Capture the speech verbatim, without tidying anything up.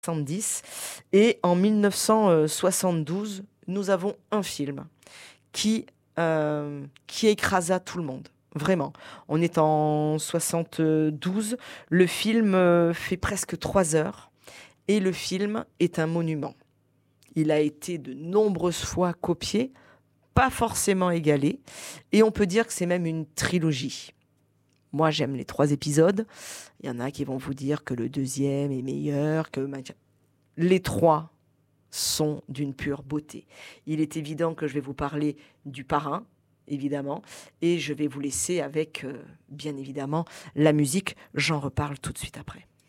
soixante-dix et en mille neuf cent soixante-douze, nous avons un film qui, heu, qui écrasa tout le monde, vraiment. On est en soixante-douze, le film, heu, fait presque trois heures et le film est un monument. Il a été de nombreuses fois copié, pas forcément égalé et on peut dire que c'est même une trilogie. Moi, j'aime les trois épisodes. Il y en a qui vont vous dire que le deuxième est meilleur, que maintien les trois sont d'une pure beauté. Il est évident que je vais vous parler du Parrain, évidemment, et je vais vous laisser avec, heu, bien évidemment, la musique. J'en reparle tout de suite après.